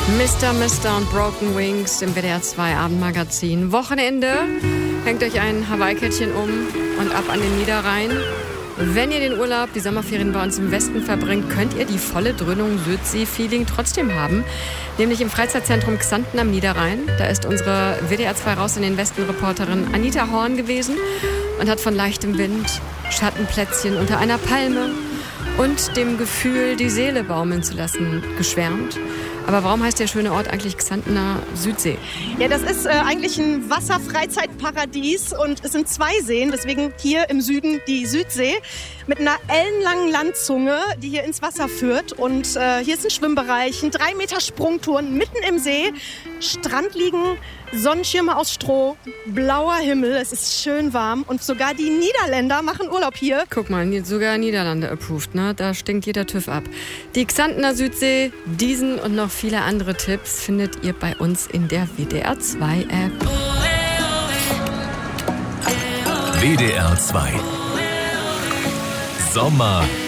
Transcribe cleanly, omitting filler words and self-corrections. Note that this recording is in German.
Mr. und Broken Wings im WDR 2 Abendmagazin. Wochenende, hängt euch ein Hawaii-Kettchen um und ab an den Niederrhein. Wenn ihr den Urlaub, die Sommerferien bei uns im Westen verbringt, könnt ihr die volle Dröhnung Südsee-Feeling trotzdem haben. Nämlich im Freizeitzentrum Xanten am Niederrhein. Da ist unsere WDR 2 Raus in den Westen-Reporterin Anita Horn gewesen und hat von leichtem Wind, Schattenplätzchen unter einer Palme und dem Gefühl, die Seele baumeln zu lassen, geschwärmt. Aber warum heißt der schöne Ort eigentlich Xantener Südsee? Ja, das ist eigentlich ein Wasserfreizeitparadies und es sind 2 Seen, deswegen hier im Süden die Südsee mit einer ellenlangen Landzunge, die hier ins Wasser führt. Und hier ist ein Schwimmbereich, ein 3 Meter Sprungturm mitten im See, Strand liegen, Sonnenschirme aus Stroh, blauer Himmel, es ist schön warm und sogar die Niederländer machen Urlaub hier. Guck mal, sogar Niederlande approved, ne? Da stinkt jeder TÜV ab. Die Xantener Südsee, diesen und noch viele andere Tipps findet ihr bei uns in der WDR 2 App. WDR 2 Sommer